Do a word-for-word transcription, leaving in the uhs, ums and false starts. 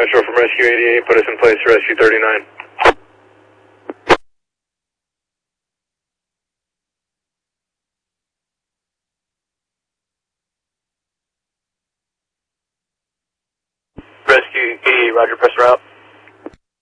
Central from Rescue eighty-eight, put us in place for Rescue thirty-nine. Rescue eighty-eight, roger, press route.